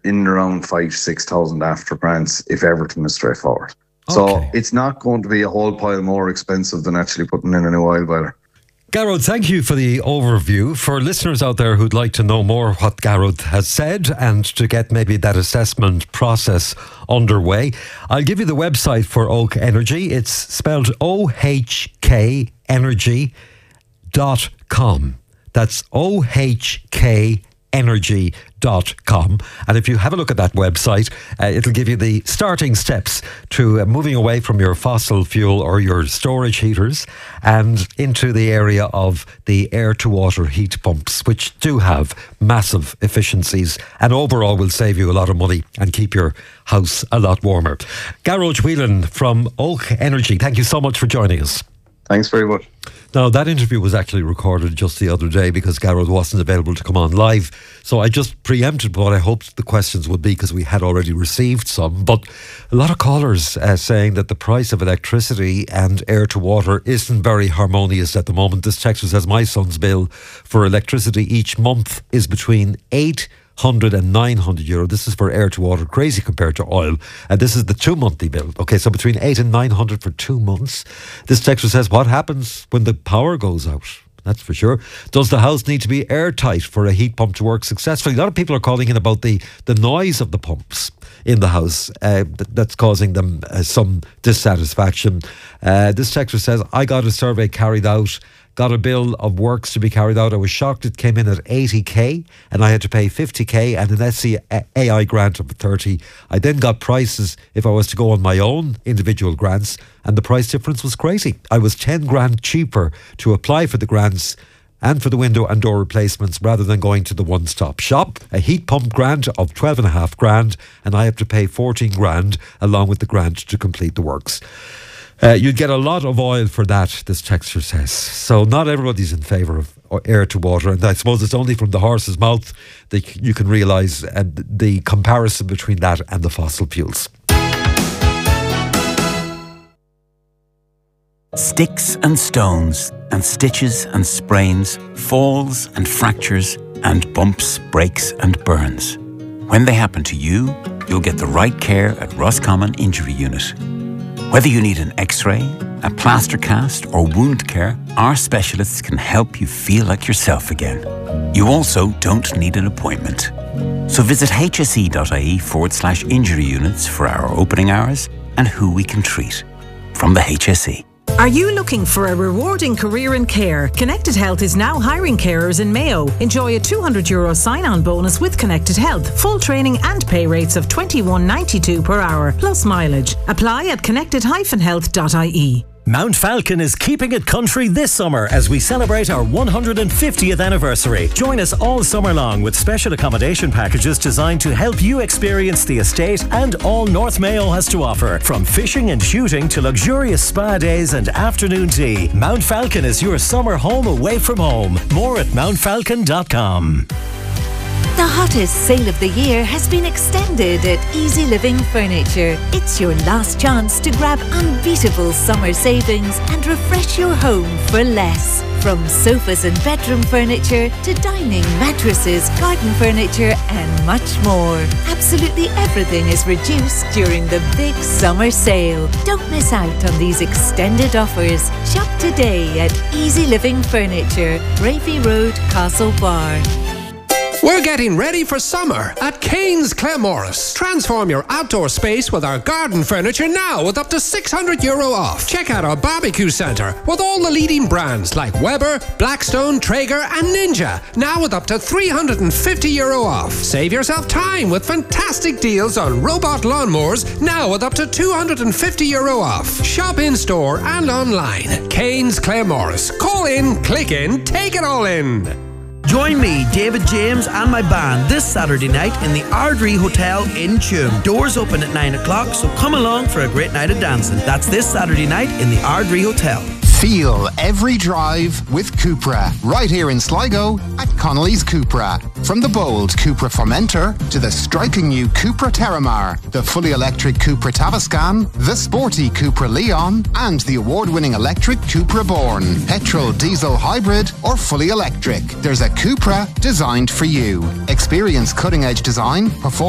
in and around 5,000-6,000 after grants if everything is straightforward. So it's not going to be a whole pile more expensive than actually putting in a new oil boiler. Garrod, thank you for the overview. For listeners out there who'd like to know more what Garrod has said and to get maybe that assessment process underway, I'll give you the website for Oak Energy. It's spelled ohkenergy.com. That's ohkenergy.com. And if you have a look at that website, it'll give you the starting steps to moving away from your fossil fuel or your storage heaters and into the area of the air-to-water heat pumps, which do have massive efficiencies and overall will save you a lot of money and keep your house a lot warmer. Garrod Whelan from Oak Energy, thank you so much for joining us. Thanks very much. Now, that interview was actually recorded just the other day because Garrod wasn't available to come on live. So I just preempted what I hoped the questions would be because we had already received some. But a lot of callers saying that the price of electricity and air to water isn't very harmonious at the moment. This texter says my son's bill for electricity each month is between €800 and €900. This is for air to water, crazy compared to oil. And this is the 2 monthly bill. Okay, so between 8 and 900 for 2 months. This texter says, what happens when the power goes out? That's for sure. Does the house need to be airtight for a heat pump to work successfully? A lot of people are calling in about the noise of the pumps in the house that's causing them some dissatisfaction. This texter says, I got a survey carried out, got a bill of works to be carried out. I was shocked it came in at 80k and I had to pay 50k and an SCAI grant of 30. I then got prices if I was to go on my own individual grants and the price difference was crazy. I was 10 grand cheaper to apply for the grants and for the window and door replacements rather than going to the one-stop shop. A heat pump grant of 12.5 grand and I have to pay 14 grand along with the grant to complete the works. You'd get a lot of oil for that, this texter says. So not everybody's in favour of air to water. And I suppose it's only from the horse's mouth that you can realise the comparison between that and the fossil fuels. Sticks and stones and stitches and sprains, falls and fractures and bumps, breaks and burns. When they happen to you, you'll get the right care at Roscommon Injury Unit. Whether you need an x-ray, a plaster cast or wound care, our specialists can help you feel like yourself again. You also don't need an appointment. So visit hse.ie/injury units for our opening hours and who we can treat. From the HSE. Are you looking for a rewarding career in care? Connected Health is now hiring carers in Mayo. Enjoy a €200 sign-on bonus with Connected Health. Full training and pay rates of $21.92 per hour, plus mileage. Apply at connected-health.ie. Mount Falcon is keeping it country this summer as we celebrate our 150th anniversary. Join us all summer long with special accommodation packages designed to help you experience the estate and all North Mayo has to offer. From fishing and shooting to luxurious spa days and afternoon tea, Mount Falcon is your summer home away from home. More at mountfalcon.com. The hottest sale of the year has been extended at Easy Living Furniture. It's your last chance to grab unbeatable summer savings and refresh your home for less. From sofas and bedroom furniture to dining, mattresses, garden furniture and much more. Absolutely everything is reduced during the big summer sale. Don't miss out on these extended offers. Shop today at Easy Living Furniture, Raffy Road, Castlebar. We're getting ready for summer at Kane's Claremorris. Transform your outdoor space with our garden furniture now with up to €600 off. Check out our barbecue centre with all the leading brands like Weber, Blackstone, Traeger and Ninja. Now with up to €350 off. Save yourself time with fantastic deals on robot lawnmowers now with up to €250 off. Shop in store and online. Kane's Claremorris. Call in, click in, take it all in. Join me, David James and my band this Saturday night in the Ardrey Hotel in Tuam. Doors open at 9 o'clock, so come along for a great night of dancing. That's this Saturday night in the Ardrey Hotel. Feel every drive with Cupra, right here in Sligo at Connolly's Cupra. From the bold Cupra Formentor to the striking new Cupra Terramar, the fully electric Cupra Tavascan, the sporty Cupra Leon, and the award-winning electric Cupra Born. Petrol, diesel, hybrid, or fully electric, there's a Cupra designed for you. Experience cutting-edge design, performance,